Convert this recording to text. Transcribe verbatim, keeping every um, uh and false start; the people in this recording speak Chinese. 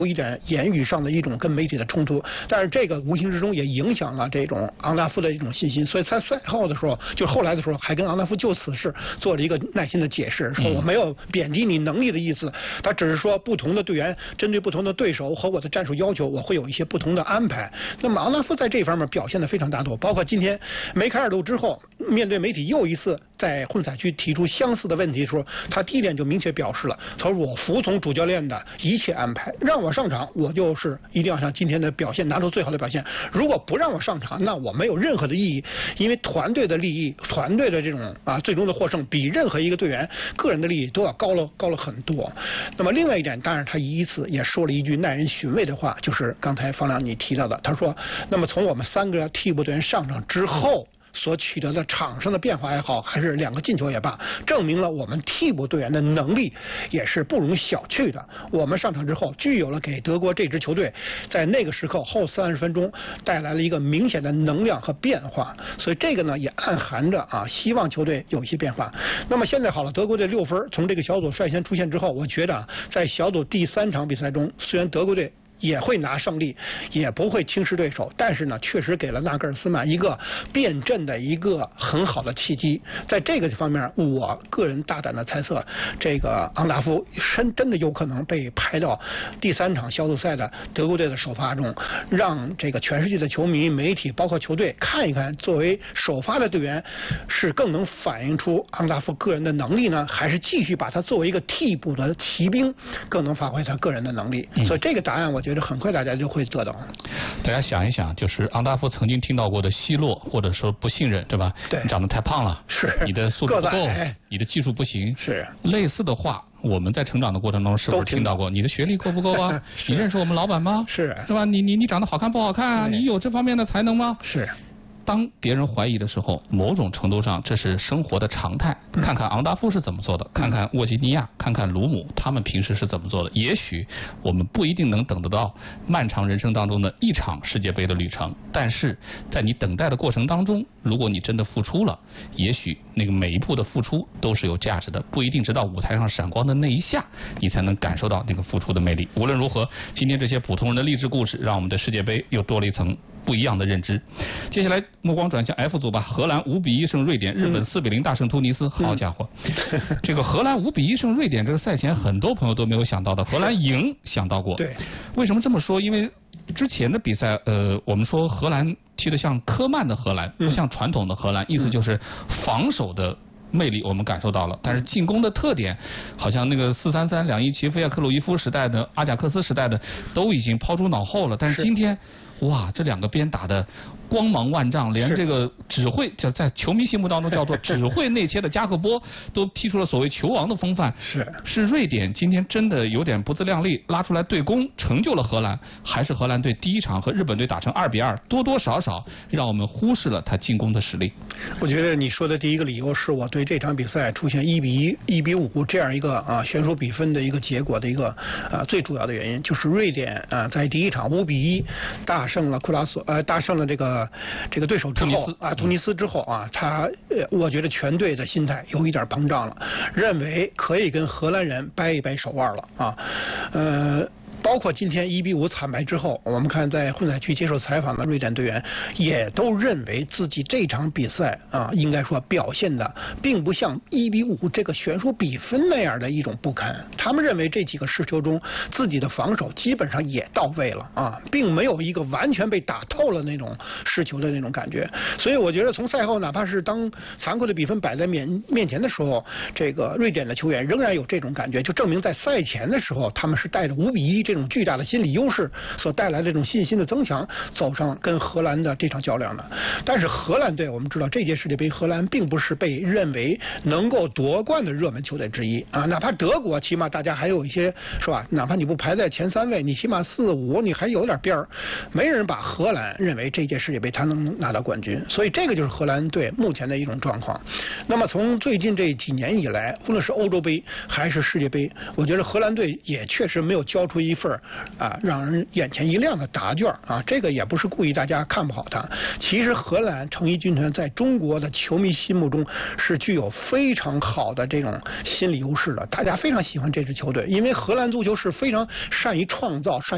有一点言语上的一种跟媒体的冲突，但是这个无形之中也影响了这种昂达夫的一种信心，所以在赛后的时候，就后来的时候还跟昂达夫就此事做了一个耐心的解释，说我没有贬低你能力的意思，他只是说不同的队员针对不同的对手和我的战术要求，我会有一些不同的安排。那么昂达夫在这方面表现得非常大度，包括今天梅开二度之后，面对媒体又一次在混采区提出相似的问题的时候，他第一点就明确表示了，他说我服从主教练的一切安排，让我上场，我就是一定要像今天的表现拿出最好的表现。如果不让我上场，那我没有任何的意义，因为团队的利益、团队的这种啊最终的获胜，比任何一个队员个人的利益都要高了高了很多。那么另外一点，当然他以此也说了一句耐人寻味的话，就是刚才方亮你提到的，他说，那么从我们三个替补队员上场之后。所取得的场上的变化也好，还是两个进球也罢，证明了我们替补队员的能力也是不容小觑的。我们上场之后，具有了给德国这支球队在那个时刻后三十分钟带来了一个明显的能量和变化。所以这个呢，也暗含着啊，希望球队有一些变化。那么现在好了，德国队六分，从这个小组率先出现之后，我觉得啊，在小组第三场比赛中，虽然德国队也会拿胜利，也不会轻视对手，但是呢，确实给了纳格尔斯曼一个变阵的一个很好的契机。在这个方面，我个人大胆的猜测，这个昂达夫真真的有可能被排到第三场小组赛的德国队的首发中，让这个全世界的球迷、媒体，包括球队看一看，作为首发的队员，是更能反映出昂达夫个人的能力呢，还是继续把他作为一个替补的骑兵，更能发挥他个人的能力？嗯、所以这个答案，我觉得。觉得很快大家就会得到。 大家想一想，就是昂达夫曾经听到过的奚落，或者说不信任，对吧？ 对， 你长得太胖了， 是你的速度不够，你的技术不行， 是类似的话。我们在成长的过程中是不是听到过？你的学历够不够啊？你认识我们老板吗？ 是， 是吧？你你你长得好看不好看啊？你有这方面的才能吗？ 是。 当别人怀疑的时候，某种程度上这是生活的常态。看看昂达夫是怎么做的，看看沃吉尼亚，看看鲁姆，他们平时是怎么做的。也许我们不一定能等得到漫长人生当中的一场世界杯的旅程，但是在你等待的过程当中，如果你真的付出了，也许那个每一步的付出都是有价值的，不一定直到舞台上闪光的那一下，你才能感受到那个付出的魅力。无论如何，今天这些普通人的励志故事，让我们的世界杯又多了一层不一样的认知。接下来目光转向 F 组吧，荷兰五比一胜瑞典，日本四比零大胜突尼斯。嗯、好家伙，这个荷兰五比一胜瑞典，这个赛前很多朋友都没有想到的，荷兰赢想到过。 对， 为什么这么说？因为之前的比赛，呃，我们说荷兰踢得像科曼的荷兰，不像传统的荷兰，意思就是防守的魅力我们感受到了，但是进攻的特点，好像那个四三三两伊奇菲亚克鲁伊夫时代的、阿贾克斯时代的都已经抛诸脑后了。但是今天，哇，这两个边打的光芒万丈，连这个指挥叫在球迷心目当中叫做指挥内切的加克波都踢出了所谓球王的风范。 是是瑞典今天真的有点不自量力，拉出来对攻，成就了荷兰，还是荷兰队第一场和日本队打成二比二，多多少少让我们忽视了他进攻的实力。 我觉得你说的第一个理由是我对这场比赛出现一比一、一比五这样一个啊悬殊比分的一个结果的一个啊最主要的原因，就是瑞典啊在第一场五比一大胜了库拉索呃大胜了这个这个对手之后啊突尼斯之后啊，他呃我觉得全队的心态有一点膨胀了，认为可以跟荷兰人掰一掰手腕了啊，呃。包括今天一比五惨败之后，我们看在混采区接受采访的瑞典队员也都认为自己这场比赛啊，应该说表现的并不像一比五这个悬殊比分那样的一种不堪。他们认为这几个失球中，自己的防守基本上也到位了啊，并没有一个完全被打透了那种失球的那种感觉。所以我觉得从赛后，哪怕是当残酷的比分摆在面面前的时候，这个瑞典的球员仍然有这种感觉，就证明在赛前的时候，他们是带着五比一这种巨大的心理优势所带来的这种信心的增强，走上跟荷兰的这场较量的。但是荷兰队，我们知道这届世界杯荷兰并不是被认为能够夺冠的热门球队之一啊，哪怕德国起码大家还有一些是吧，哪怕你不排在前三位，你起码四五你还有点边儿，没人把荷兰认为这届世界杯他能拿到冠军，所以这个就是荷兰队目前的一种状况。那么从最近这几年以来，无论是欧洲杯还是世界杯，我觉得荷兰队也确实没有交出一份啊让人眼前一亮的答卷啊，这个也不是故意大家看不好他。其实荷兰成衣军团在中国的球迷心目中是具有非常好的这种心理优势的，大家非常喜欢这支球队，因为荷兰足球是非常善于创造、善